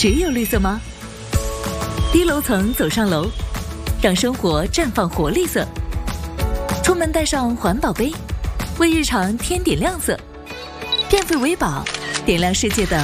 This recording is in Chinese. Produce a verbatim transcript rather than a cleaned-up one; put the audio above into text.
只有绿色吗？低楼层走上楼，让生活绽放活力色。出门带上环保杯，为日常添点亮色。电费为宝，点亮世界的